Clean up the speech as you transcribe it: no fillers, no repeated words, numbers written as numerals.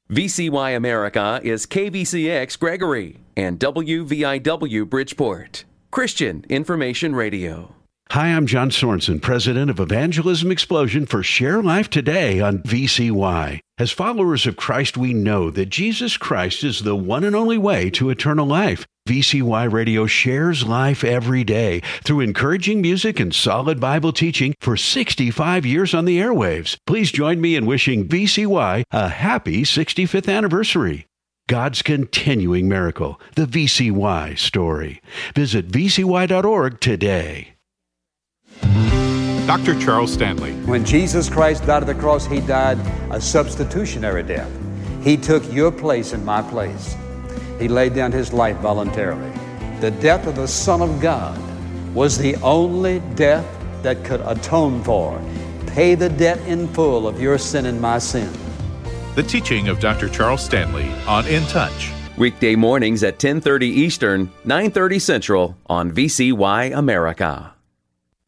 VCY America is KVCX Gregory and WVIW Bridgeport. Christian Information Radio. Hi, I'm John Sorensen, president of Evangelism Explosion for Share Life Today on VCY. As followers of Christ, we know that Jesus Christ is the one and only way to eternal life. VCY Radio shares life every day through encouraging music and solid Bible teaching for 65 years on the airwaves. Please join me in wishing VCY a happy 65th anniversary. God's continuing miracle, the VCY story. Visit vcy.org today. Dr. Charles Stanley. When Jesus Christ died on the cross, He died a substitutionary death. He took your place and my place. He laid down His life voluntarily. The death of the Son of God was the only death that could atone for, pay the debt in full of your sin and my sin. The teaching of Dr. Charles Stanley on In Touch. Weekday mornings at 10:30 Eastern, 9:30 Central on VCY America.